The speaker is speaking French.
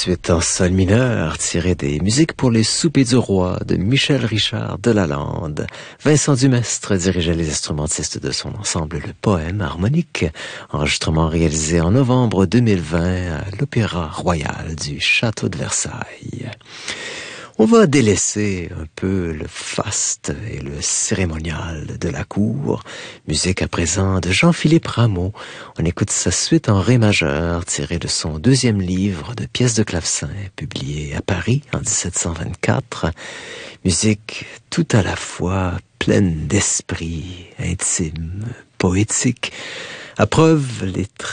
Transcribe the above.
Suite en sol mineur, tirée des musiques pour les soupers du roi de Michel Richard de Lalande. Vincent Dumestre dirigeait les instrumentistes de son ensemble Le Poème harmonique, enregistrement réalisé en novembre 2020 à l'Opéra Royal du Château de Versailles. On va délaisser un peu le faste et le cérémonial de la cour. Musique à présent de Jean-Philippe Rameau. On écoute sa suite en ré majeur, tirée de son deuxième livre de pièces de clavecin, publié à Paris en 1724. Musique tout à la fois pleine d'esprit, intime, poétique. À preuve, les